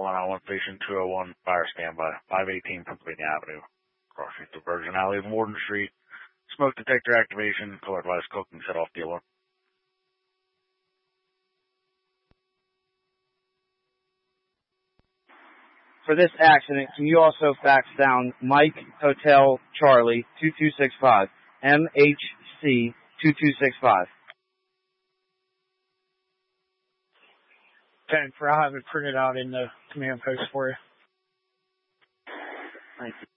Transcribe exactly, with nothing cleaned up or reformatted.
one oh one station two oh one, fire standby, five eighteen Pennsylvania Avenue, crossing through Virgin Alley and Warden Street. Smoke detector activation, color advised cooking, set off the alarm. For this accident, can you also fax down Mike Hotel Charlie two two six five, M H C two two six five? ten for I'll have it printed out in the command post for you. Thank you.